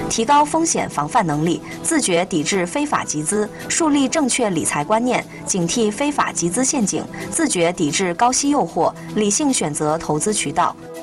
提高风险防范能力，自觉抵制非法集资，树立正确理财观念，警惕非法集资陷阱，自觉抵制高息诱惑，理性选择投资渠道。